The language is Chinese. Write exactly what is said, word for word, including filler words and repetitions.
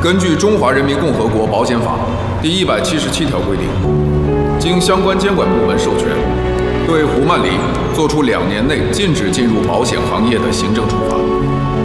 根据《中华人民共和国保险法》第一百七十七条规定，经相关监管部门授权，对胡曼黎作出两年内禁止进入保险行业的行政处罚。